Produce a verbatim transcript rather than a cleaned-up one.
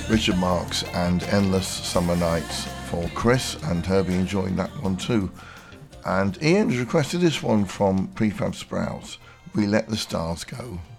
Richard Marx and Endless Summer Nights for Chris, and Herbie enjoying that one too. And Ian has requested this one from Prefab Sprouts, We Let the Stars Go.